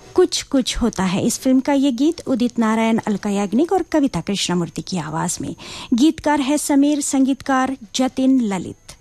कुछ कुछ होता है। इस फिल्म का ये गीत उदित नारायण, अलका याग्निक और कविता कृष्णमूर्ति की आवाज में। गीतकार है समीर, संगीतकार जतिन ललित।